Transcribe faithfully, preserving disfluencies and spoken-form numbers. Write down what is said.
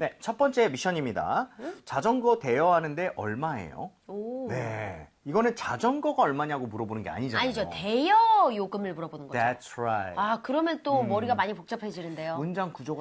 네, 첫 번째 미션입니다. 응? 자전거 대여하는데 얼마예요? 오. 네, 이거는 자전거가 얼마냐고 물어보는 게 아니잖아요. 아니죠. 대여 요금을 물어보는 거죠. That's right. 아, 그러면 또 머리가 많이 복잡해지는데요. 문장 구조가